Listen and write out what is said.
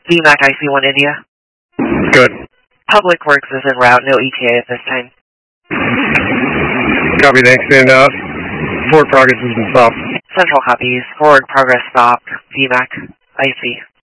VMAC IC1 India. Good. Public Works is en route, no ETA at this time. Copy, thanks. And forward progress has been stopped. Central copies. Forward progress stopped. VMAC IC.